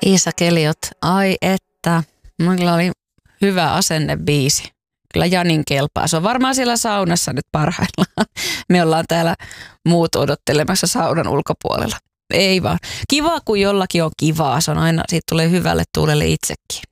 Iisa Keliot, ai että, mulla oli hyvä asenne biisi. Kyllä Janin kelpaa. Se on varmaan siellä saunassa nyt parhaillaan. Me ollaan täällä muut odottelemassa saunan ulkopuolella. Ei vaan. Kiva, kun jollakin on kivaa. Se on aina, siitä tulee hyvälle tuulelle itsekin.